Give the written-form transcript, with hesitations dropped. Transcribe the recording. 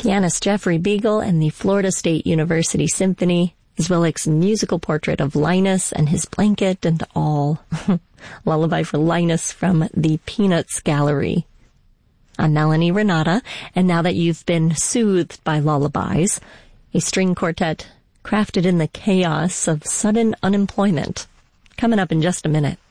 Pianist Jeffrey Beagle and the Florida State University Symphony, Zwillich's musical portrait of Linus and his blanket and all. Lullaby for Linus from the Peanuts Gallery. I'm Melanie Renata, and now that you've been soothed by lullabies, a string quartet crafted in the chaos of sudden unemployment. Coming up in just a minute.